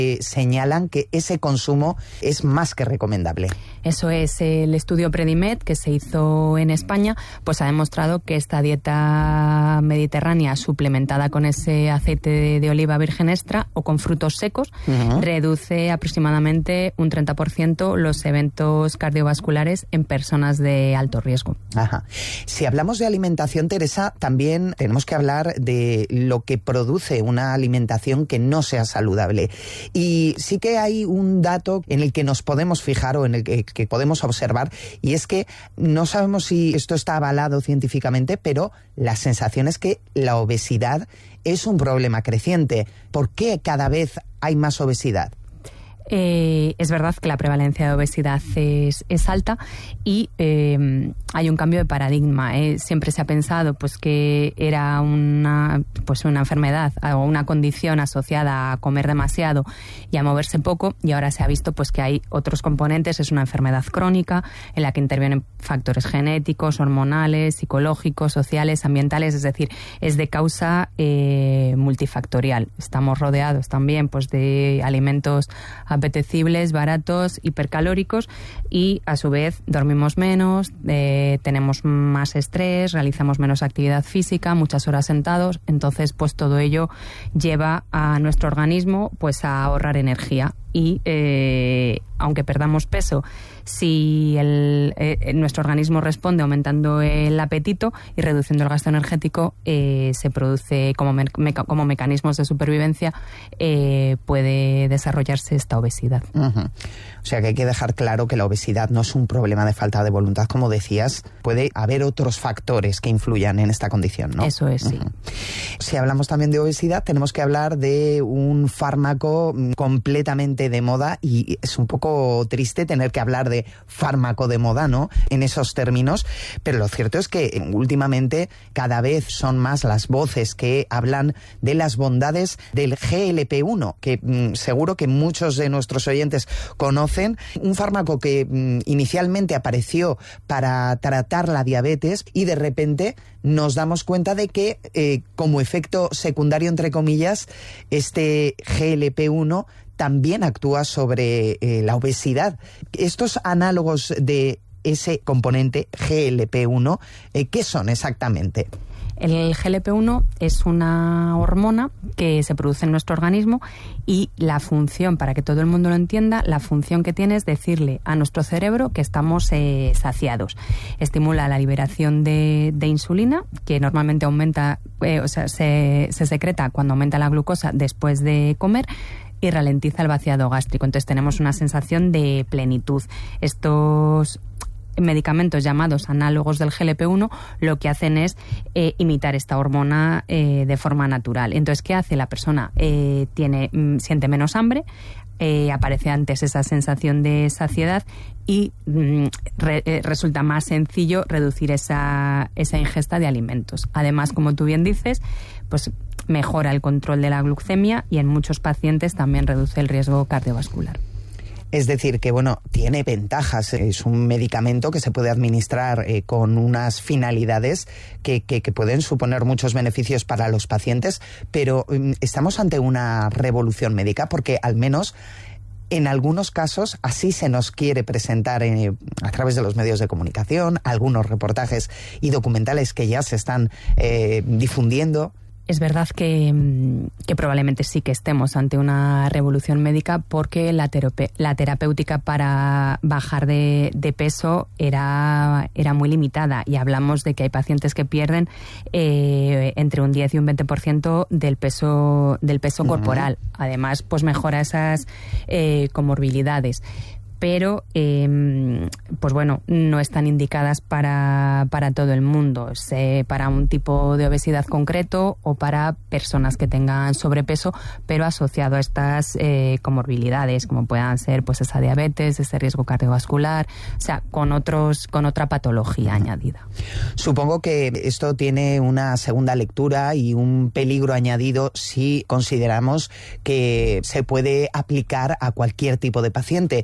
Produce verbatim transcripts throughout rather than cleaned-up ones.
eh, señalan que ese consumo es más que recomendable. Eso es, el estudio Predimed que se hizo en España, pues ha demostrado que esta dieta mediterránea suplementada con ese aceite de, de oliva virgen extra o con frutos secos uh-huh. reduce aproximadamente un treinta por ciento los eventos cardiovasculares en personas de alto riesgo. Ajá. Si hablamos de alimentación, Teresa, también tenemos que hablar de lo que produce una alimentación que no sea saludable. Y sí que hay un dato en el que nos podemos fijar o en el que, que podemos observar, y es que no sabemos si esto está avalado científicamente, pero la sensación es que la obesidad es un problema creciente. ¿Por qué cada vez hay más obesidad? Eh, es verdad que la prevalencia de obesidad es, es alta y eh, hay un cambio de paradigma. ¿eh? Siempre se ha pensado pues que era una, pues una enfermedad o una condición asociada a comer demasiado y a moverse poco, y ahora se ha visto pues que hay otros componentes. Es una enfermedad crónica en la que intervienen factores genéticos, hormonales, psicológicos, sociales, ambientales, es decir, es de causa eh, multifactorial. Estamos rodeados también pues de alimentos apetecibles, baratos, hipercalóricos, y a su vez dormimos menos, eh, tenemos más estrés, realizamos menos actividad física, muchas horas sentados. Entonces pues todo ello lleva a nuestro organismo pues a ahorrar energía y eh, aunque perdamos peso, si el, eh, nuestro organismo responde aumentando el apetito y reduciendo el gasto energético, eh, se produce como, me, meca, como mecanismos de supervivencia, eh, puede desarrollarse esta obesidad. Uh-huh. O sea que hay que dejar claro que la obesidad no es un problema de falta de voluntad, como decías, puede haber otros factores que influyan en esta condición, ¿no? Eso es, sí. Uh-huh. Si hablamos también de obesidad, tenemos que hablar de un fármaco completamente de moda, y es un poco triste tener que hablar de fármaco de moda, ¿no?, en esos términos, pero lo cierto es que últimamente cada vez son más las voces que hablan de las bondades del G L P uno, que mmm, seguro que muchos de nuestros oyentes conocen, un fármaco que mmm, inicialmente apareció para tratar la diabetes y de repente nos damos cuenta de que eh, como efecto secundario, entre comillas, este G L P uno también actúa sobre eh, la obesidad. Estos análogos de ese componente G L P uno, eh, ¿qué son exactamente? El G L P uno es una hormona que se produce en nuestro organismo y la función, para que todo el mundo lo entienda, la función que tiene es decirle a nuestro cerebro que estamos eh, saciados. Estimula la liberación de, de insulina, que normalmente aumenta, eh, o sea, se, se secreta cuando aumenta la glucosa después de comer, y ralentiza el vaciado gástrico. Entonces tenemos una sensación de plenitud. Estos medicamentos llamados análogos del G L P uno lo que hacen es eh, imitar esta hormona eh, de forma natural. Entonces, ¿qué hace? La persona eh, tiene, mm, siente menos hambre, eh, aparece antes esa sensación de saciedad y mm, re, eh, resulta más sencillo reducir esa, esa ingesta de alimentos. Además, como tú bien dices, pues mejora el control de la glucemia y en muchos pacientes también reduce el riesgo cardiovascular. Es decir, que bueno, tiene ventajas. Es un medicamento que se puede administrar eh, con unas finalidades que, que, que pueden suponer muchos beneficios para los pacientes, pero um, estamos ante una revolución médica, porque al menos en algunos casos así se nos quiere presentar eh, a través de los medios de comunicación, algunos reportajes y documentales que ya se están eh, difundiendo. Es verdad que, que probablemente sí que estemos ante una revolución médica, porque la, terope, la terapéutica para bajar de, de peso era, era muy limitada, y hablamos de que hay pacientes que pierden eh, entre un diez y un veinte por ciento del peso, del peso uh-huh. corporal. Además, pues mejora esas eh, comorbilidades. Pero, eh, pues bueno, no están indicadas para, para todo el mundo, es, eh, para un tipo de obesidad concreto o para personas que tengan sobrepeso, pero asociado a estas eh, comorbilidades, como puedan ser pues esa diabetes, ese riesgo cardiovascular, o sea, con otros, con otra patología añadida. Supongo que esto tiene una segunda lectura y un peligro añadido si consideramos que se puede aplicar a cualquier tipo de paciente, o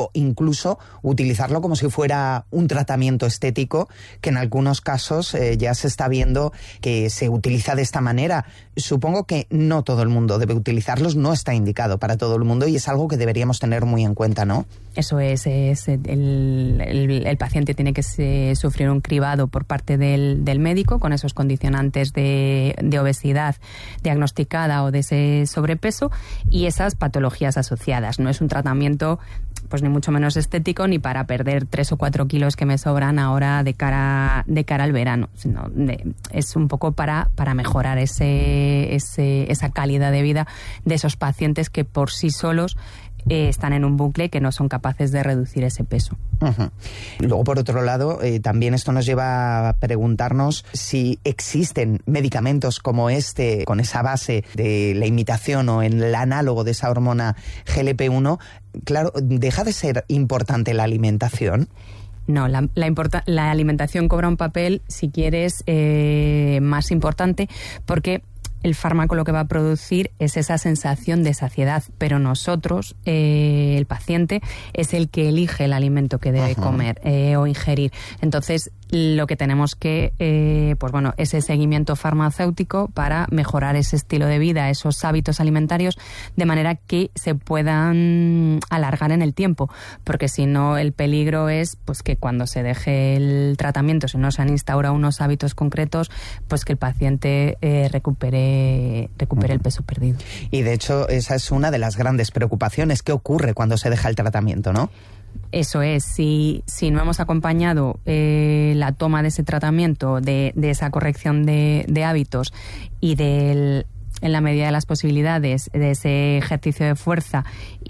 o incluso utilizarlo como si fuera un tratamiento estético, que en algunos casos eh, ya se está viendo que se utiliza de esta manera. Supongo que no todo el mundo debe utilizarlos, no está indicado para todo el mundo y es algo que deberíamos tener muy en cuenta, ¿no? Eso es, es el, el, el paciente tiene que se, sufrir un cribado por parte del, del médico con esos condicionantes de, de obesidad diagnosticada o de ese sobrepeso y esas patologías asociadas. No es un tratamiento pues ni mucho menos estético ni para perder tres o cuatro kilos que me sobran ahora de cara de cara al verano, sino de, es un poco para para mejorar ese, ese esa calidad de vida de esos pacientes que por sí solos Eh, están en un bucle que no son capaces de reducir ese peso. Uh-huh. Luego, por otro lado, eh, también esto nos lleva a preguntarnos si existen medicamentos como este, con esa base de la imitación o en el análogo de esa hormona G L P uno. Claro, ¿deja de ser importante la alimentación? No, la, la, importa, la alimentación cobra un papel, si quieres, eh, más importante, porque el fármaco lo que va a producir es esa sensación de saciedad, pero nosotros, eh, el paciente, es el que elige el alimento que debe Ajá. comer eh, o ingerir. Entonces, lo que tenemos que, eh, pues bueno, ese seguimiento farmacéutico para mejorar ese estilo de vida, esos hábitos alimentarios, de manera que se puedan alargar en el tiempo, porque si no, el peligro es pues que cuando se deje el tratamiento, si no se han instaurado unos hábitos concretos, pues que el paciente eh, recupere, recupere el peso perdido. Y de hecho, esa es una de las grandes preocupaciones. ¿Qué ocurre cuando se deja el tratamiento, no? Eso es, si, si no hemos acompañado eh, la toma de ese tratamiento, de, de esa corrección de, de hábitos y del, en la medida de las posibilidades de ese ejercicio de fuerza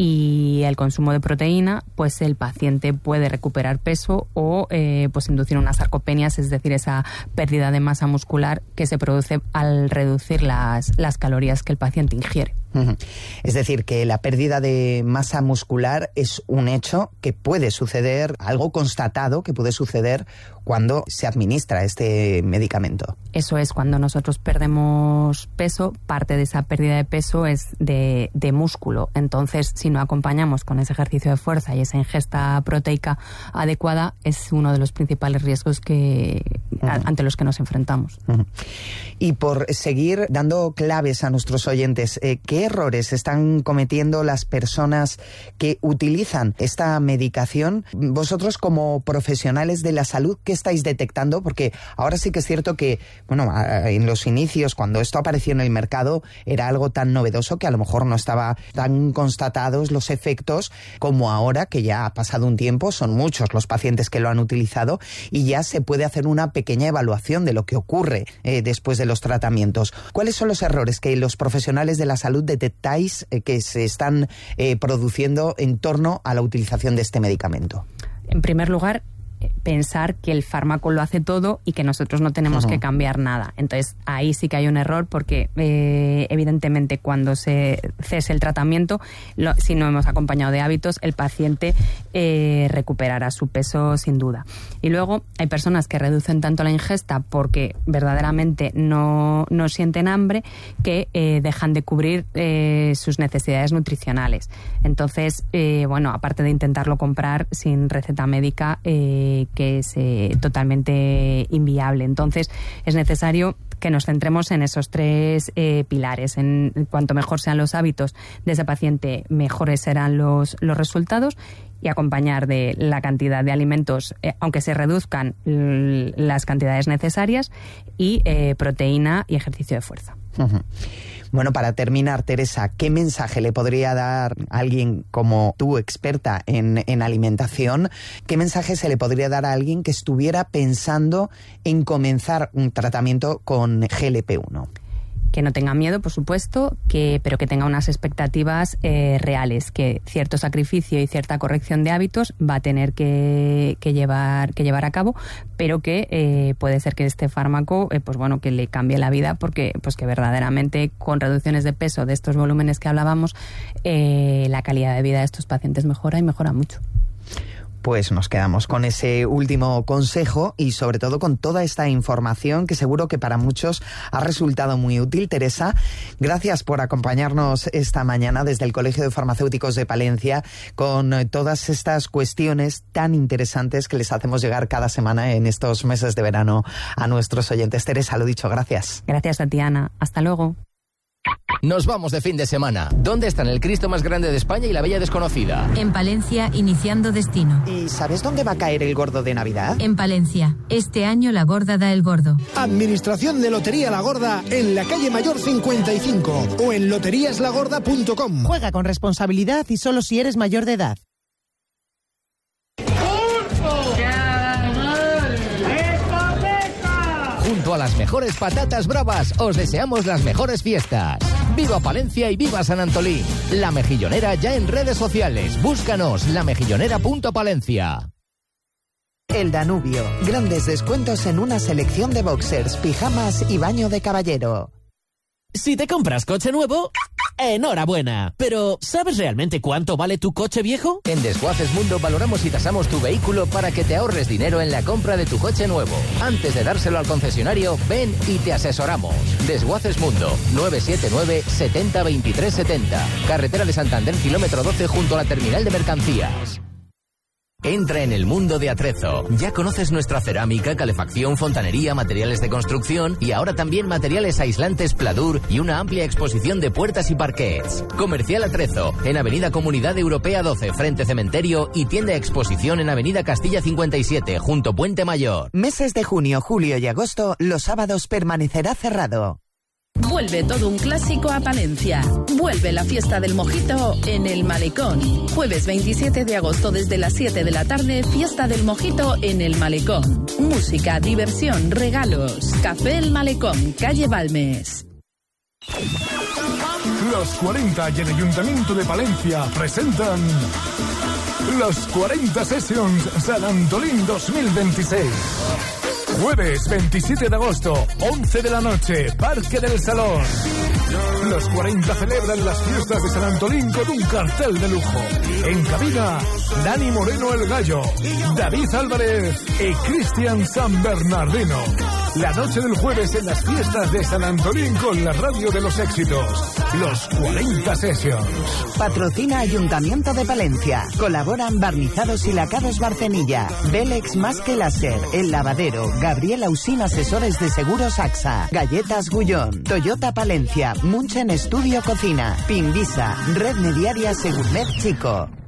y el consumo de proteína, pues el paciente puede recuperar peso o eh, pues inducir unas sarcopenias, es decir, esa pérdida de masa muscular que se produce al reducir las, las calorías que el paciente ingiere. Uh-huh. Es decir, que la pérdida de masa muscular es un hecho que puede suceder, algo constatado que puede suceder cuando se administra este medicamento. Eso es, cuando nosotros perdemos peso, parte de esa pérdida de peso es de, de músculo. Entonces, si no acompañamos con ese ejercicio de fuerza y esa ingesta proteica adecuada, es uno de los principales riesgos que, uh-huh. a, ante los que nos enfrentamos. Uh-huh. Y por seguir dando claves a nuestros oyentes, eh, ¿qué errores están cometiendo las personas que utilizan esta medicación? Vosotros, como profesionales de la salud, ¿qué estáis detectando? Porque ahora sí que es cierto que, bueno, en los inicios, cuando esto apareció en el mercado, era algo tan novedoso que a lo mejor no estaba tan constatados los efectos como ahora, que ya ha pasado un tiempo, son muchos los pacientes que lo han utilizado y ya se puede hacer una pequeña evaluación de lo que ocurre eh, después de los tratamientos. ¿Cuáles son los errores que los profesionales de la salud detectáis eh, que se están eh, produciendo en torno a la utilización de este medicamento? En primer lugar, pensar que el fármaco lo hace todo y que nosotros no tenemos uh-huh. que cambiar nada. Entonces, ahí sí que hay un error porque, eh, evidentemente, cuando se cese el tratamiento, lo, si no hemos acompañado de hábitos, el paciente eh, recuperará su peso sin duda. Y luego, hay personas que reducen tanto la ingesta porque verdaderamente no, no sienten hambre que eh, dejan de cubrir eh, sus necesidades nutricionales. Entonces, eh, bueno, aparte de intentarlo comprar sin receta médica, eh, que es eh, totalmente inviable. Entonces, es necesario que nos centremos en esos tres eh, pilares. En, en cuanto mejor sean los hábitos de ese paciente, mejores serán los, los resultados, y acompañar de la cantidad de alimentos, eh, aunque se reduzcan l- las cantidades necesarias, y eh, proteína y ejercicio de fuerza. Uh-huh. Bueno, para terminar, Teresa, ¿qué mensaje le podría dar a alguien como tú, experta en, en alimentación? ¿Qué mensaje se le podría dar a alguien que estuviera pensando en comenzar un tratamiento con G L P uno? Que no tenga miedo, por supuesto, que, pero que tenga unas expectativas eh, reales, que cierto sacrificio y cierta corrección de hábitos va a tener que, que, llevar, que llevar a cabo, pero que eh, puede ser que este fármaco, eh, pues bueno, que le cambie la vida, porque pues que verdaderamente con reducciones de peso de estos volúmenes que hablábamos, eh, la calidad de vida de estos pacientes mejora y mejora mucho. Pues nos quedamos con ese último consejo y sobre todo con toda esta información que seguro que para muchos ha resultado muy útil. Teresa, gracias por acompañarnos esta mañana desde el Colegio de Farmacéuticos de Palencia con todas estas cuestiones tan interesantes que les hacemos llegar cada semana en estos meses de verano a nuestros oyentes. Teresa, lo dicho, gracias. Gracias, Tatiana. Hasta luego. Nos vamos de fin de semana. ¿Dónde están el Cristo más grande de España y la Bella Desconocida? En Palencia, iniciando destino. ¿Y sabes dónde va a caer el gordo de Navidad? En Palencia. Este año la gorda da el gordo. Administración de Lotería La Gorda en la calle Mayor cincuenta y cinco o en loterías la gorda punto com. Juega con responsabilidad y solo si eres mayor de edad. Junto a las mejores patatas bravas, os deseamos las mejores fiestas. ¡Viva Palencia y viva San Antolín! La Mejillonera ya en redes sociales. Búscanos, lamejillonera.palencia. El Danubio. Grandes descuentos en una selección de boxers, pijamas y baño de caballero. Si te compras coche nuevo, enhorabuena. Pero, ¿sabes realmente cuánto vale tu coche viejo? En Desguaces Mundo valoramos y tasamos tu vehículo para que te ahorres dinero en la compra de tu coche nuevo. Antes de dárselo al concesionario, ven y te asesoramos. Desguaces Mundo, nueve siete nueve, setenta, veintitrés setenta. Carretera de Santander, kilómetro doce, junto a la terminal de mercancías. Entra en el mundo de Atrezo. Ya conoces nuestra cerámica, calefacción, fontanería, materiales de construcción y ahora también materiales aislantes Pladur y una amplia exposición de puertas y parquets. Comercial Atrezo, en Avenida Comunidad Europea doce, frente Cementerio, y tienda exposición en Avenida Castilla cincuenta y siete, junto Puente Mayor. Meses de junio, julio y agosto, los sábados permanecerá cerrado. Vuelve todo un clásico a Palencia. Vuelve la fiesta del mojito en el Malecón. Jueves veintisiete de agosto desde las siete de la tarde, fiesta del mojito en el Malecón. Música, diversión, regalos. Café El Malecón, calle Balmes. Los cuarenta y el Ayuntamiento de Palencia presentan los cuarenta Sessions San Antolín dos mil veintiséis. Jueves veintisiete de agosto, once de la noche, Parque del Salón. Los cuarenta celebran las fiestas de San Antolín con un cartel de lujo. En cabina, Dani Moreno el Gallo, David Álvarez y Cristian San Bernardino. La noche del jueves en las fiestas de San Antolín con la radio de los éxitos. Los cuarenta Sessions. Patrocina Ayuntamiento de Palencia. Colaboran Barnizados y Lacados Barcenilla, Belex Más que Láser, El Lavadero, Gabriel Ausín Asesores de Seguros AXA, Galletas Gullón, Toyota Palencia, Munchen Estudio Cocina, Pinvisa, Red Mediaria Segurnet Chico.